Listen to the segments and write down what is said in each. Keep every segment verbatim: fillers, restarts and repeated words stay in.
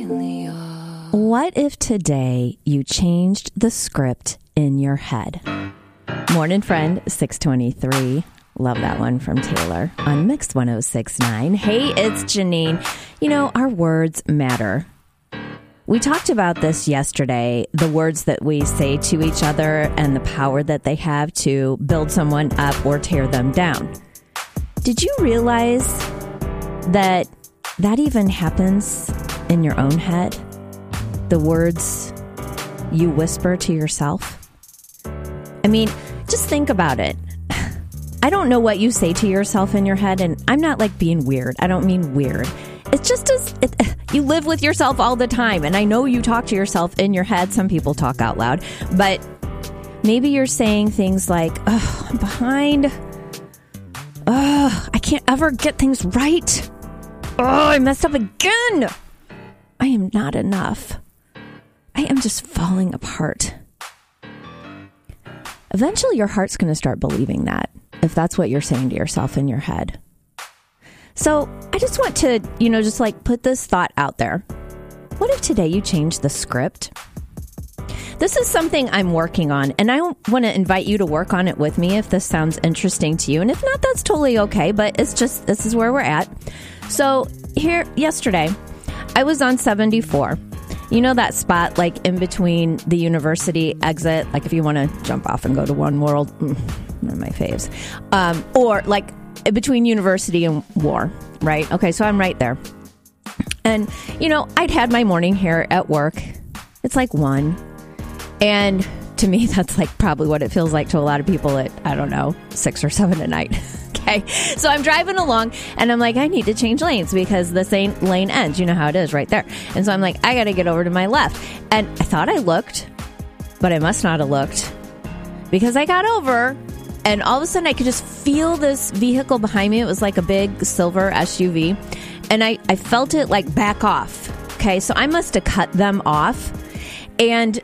What if today you changed the script in your head? Morning Friend six twenty-three. Love that one from Taylor on Mix one oh six point nine. Hey, it's Janine. You know, our words matter. We talked about this yesterday, the words that we say to each other and the power that they have to build someone up or tear them down. Did you realize that that even happens in your own head? The words you whisper to yourself? I mean, just think about it. I don't know what you say to yourself in your head, and I'm not like being weird. I don't mean weird. It's just as it, you live with yourself all the time, and I know you talk to yourself in your head. Some people talk out loud, but maybe you're saying things like, oh, I'm behind. Oh, I can't ever get things right. Oh, I messed up again. I am not enough. I am just falling apart. Eventually, your heart's going to start believing that, if that's what you're saying to yourself in your head. So I just want to, you know, just like put this thought out there. What if today you change the script? This is something I'm working on, and I want to invite you to work on it with me if this sounds interesting to you. And if not, that's totally okay, but it's just, this is where we're at. So here, yesterday, I was on seventy-four. You know that spot like in between the university exit, like if you want to jump off and go to One World, mm, one of my faves, um, or like between university and war, right? Okay, so I'm right there. And, you know, I'd had my morning hair at work. It's like one. And to me, that's like probably what it feels like to a lot of people at, I don't know, six or seven at night. Okay. So I'm driving along and I'm like, I need to change lanes because this ain't lane ends. You know how it is right there. And so I'm like, I got to get over to my left. And I thought I looked, but I must not have looked because I got over and all of a sudden I could just feel this vehicle behind me. It was like a big silver S U V and I, I felt it like back off. Okay. So I must have cut them off. And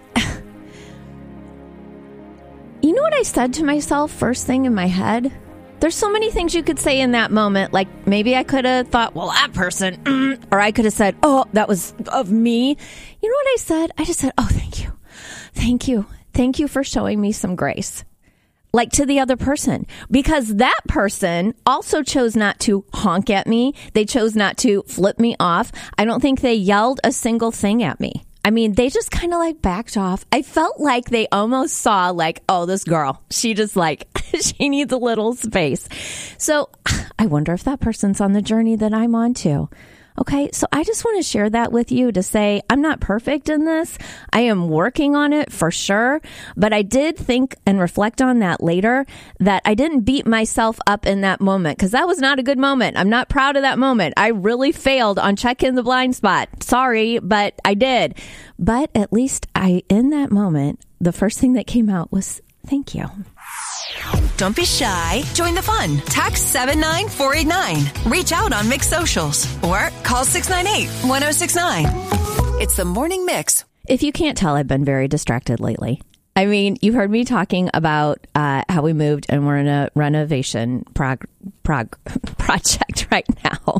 you know what I said to myself first thing in my head? There's so many things you could say in that moment. Like maybe I could have thought, well, that person, mm, or I could have said, oh, that was of me. You know what I said? I just said, oh, thank you. Thank you. Thank you for showing me some grace. Like to the other person, because that person also chose not to honk at me. They chose not to flip me off. I don't think they yelled a single thing at me. I mean, they just kind of like backed off. I felt like they almost saw like, oh, this girl, she just like, she needs a little space. So I wonder if that person's on the journey that I'm on too. Okay, so I just want to share that with you to say I'm not perfect in this. I am working on it for sure. But I did think and reflect on that later that I didn't beat myself up in that moment because that was not a good moment. I'm not proud of that moment. I really failed on checking the blind spot. Sorry, but I did. But at least I, in that moment, the first thing that came out was thank you. Don't be shy. Join the fun. Text seven nine four eight nine. Reach out on Mix Socials or call six nine eight, one oh six nine. It's the Morning Mix. If you can't tell, I've been very distracted lately. I mean, you've heard me talking about uh, how we moved and we're in a renovation prog- prog- project right now.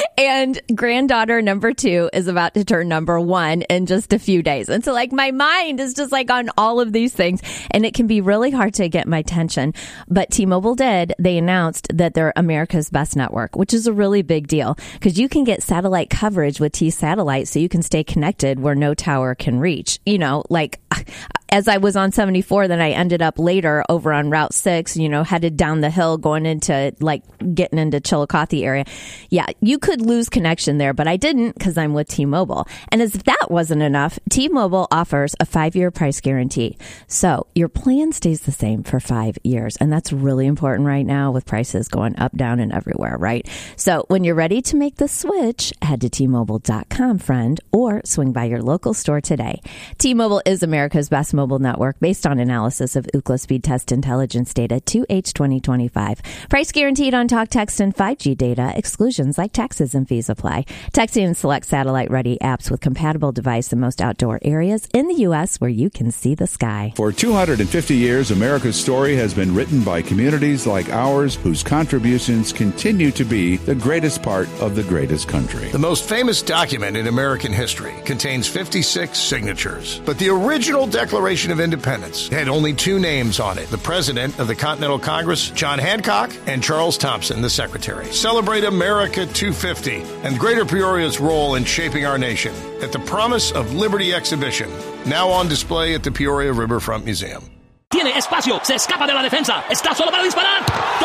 And granddaughter number two is about to turn number one in just a few days. And so like my mind is just like on all of these things and it can be really hard to get my attention. But T-Mobile did. They announced that they're America's best network, which is a really big deal because you can get satellite coverage with T-Satellite so you can stay connected where no tower can reach. You know, like as I was on seventy-four, then I ended up later over on Route six, you know, headed down the hill going into like getting into Chillicothe area. Yeah, you could lose connection there, but I didn't because I'm with T-Mobile. And as if that wasn't enough, T-Mobile offers a five-year price guarantee. So your plan stays the same for five years. And that's really important right now with prices going up, down, and everywhere, right? So when you're ready to make the switch, head to T Mobile dot com, friend, or swing by your local store today. T-Mobile is America's best mobile network based on analysis of Ookla speed test intelligence data to H twenty twenty-five. Price guarantee Guaranteed on talk, text, and five G data. Exclusions like taxes and fees apply. Texting and select satellite-ready apps with compatible device in most outdoor areas in the U S where you can see the sky. For two hundred fifty years, America's story has been written by communities like ours whose contributions continue to be the greatest part of the greatest country. The most famous document in American history contains fifty-six signatures. But the original Declaration of Independence had only two names on it: the President of the Continental Congress, John Hancock, and Charles Thompson, the Secretary. Celebrate America two fifty and Greater Peoria's role in shaping our nation at the Promise of Liberty exhibition, now on display at the Peoria Riverfront Museum. Tiene espacio, se escapa de la defensa, está solo para disparar.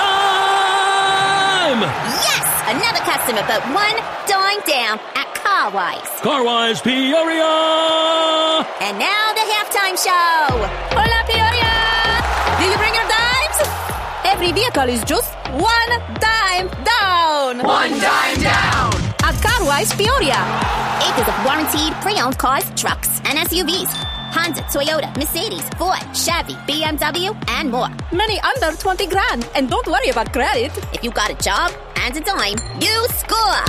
Time! Yes! Another customer, but one dime down at Carwise. Carwise Peoria! And now the halftime show. Hola, Peoria! Do you bring your dimes? Every vehicle is just one dime down. One dime down. At Carwise Peoria. Acres of warranted pre-owned cars, trucks, and S U Vs. Honda, Toyota, Mercedes, Ford, Chevy, B M W, and more. Many under twenty grand. And don't worry about credit. If you got a job and a dime, you score.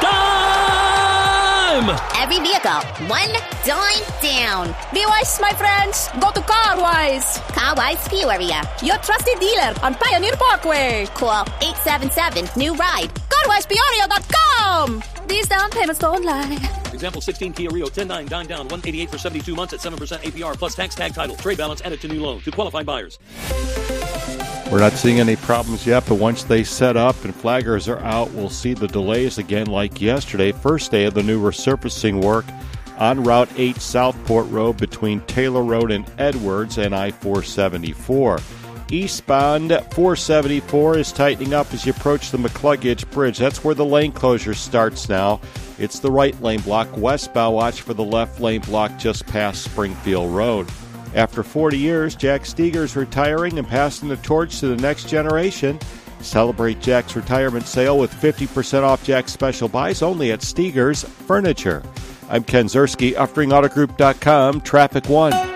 Dime! Every vehicle, one dime down. Be wise, my friends. Go to Carwise. Carwise Peoria. Your trusted dealer on Pioneer Parkway. Call eight seven seven, new ride. Carwise Peoria dot com. These down payments don't lie. Example sixteen Kia Rio ten nine dime down one eighty-eight for seventy-two months at seven percent A P R plus tax tag title. Trade balance added to new loan to qualified buyers. We're not seeing any problems yet, but once they set up and flaggers are out, we'll see the delays again like yesterday. First day of the new resurfacing work on Route eight Southport Road between Taylor Road and Edwards and I four seventy-four. Eastbound four seventy-four is tightening up as you approach the McCluggage Bridge. That's where the lane closure starts now. It's the right lane block. Westbound, watch for the left lane block just past Springfield Road. After forty years, Jack Steger's retiring and passing the torch to the next generation. Celebrate Jack's retirement sale with fifty percent off Jack's special buys only at Steger's Furniture. I'm Ken Zerski, Uftring Auto Group dot com, Traffic One.